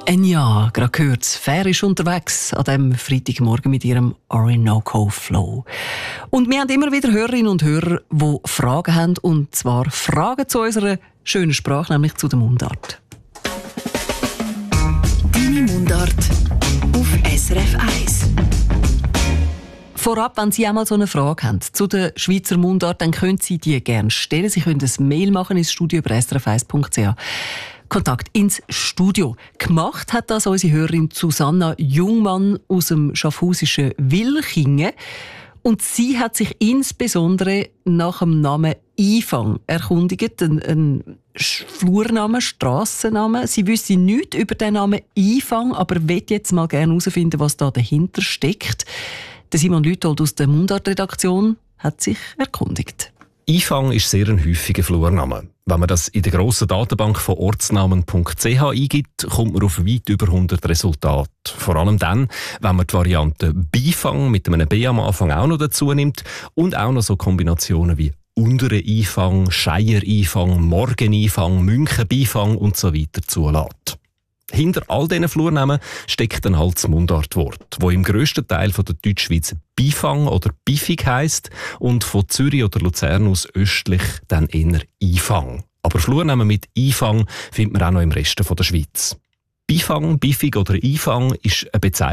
Enya, gerade gehört, Fair ist unterwegs an diesem Freitagmorgen mit ihrem Orinoco Flow. Und wir haben immer wieder Hörerinnen und Hörer, die Fragen haben, und zwar Fragen zu unserer schönen Sprache, nämlich zu der Mundart. Deine Mundart auf SRF 1. Vorab, wenn Sie einmal so eine Frage haben zu der Schweizer Mundart, dann können Sie die gerne stellen. Sie können ein Mail machen ins Studio über srf1.ch. Kontakt ins Studio. Gemacht hat das unsere Hörerin Susanna Jungmann aus dem schaffhausischen Wilchingen. Und sie hat sich insbesondere nach dem Namen Ifang erkundigt. Ein Flurname, Strassenname. Sie wüsste nichts über den Namen Ifang, aber möchte jetzt mal gerne herausfinden, was da dahinter steckt. Der Simon Lüthold aus der Mundart-Redaktion hat sich erkundigt. Ifang ist sehr ein häufiger Flurname. Wenn man das in der grossen Datenbank von ortsnamen.ch eingibt, kommt man auf weit über 100 Resultate. Vor allem dann, wenn man die Variante Beifang mit einem B am Anfang auch noch dazu nimmt und auch noch so Kombinationen wie Unteren Ifang, Scheier Ifang, Morgen Ifang, München Beifang und so weiter zulässt. Hinter all diesen Flurnamen steckt dann halt das Mundartwort, wo im grössten Teil von der Deutschschweiz Beifang oder Biffig heisst und von Zürich oder Luzern aus östlich dann eher Ifang. Aber Flurnamen mit Ifang findet man auch noch im Rest der Schweiz. Beifang, Biffig oder Ifang ist eine Bezeichnung